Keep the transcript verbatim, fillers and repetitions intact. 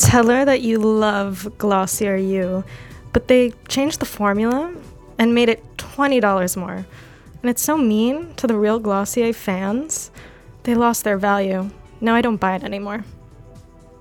Tell her that you love Glossier You, but they changed the formula and made it twenty dollars more. And it's so mean to the real Glossier fans. They lost their value. Now I don't buy it anymore.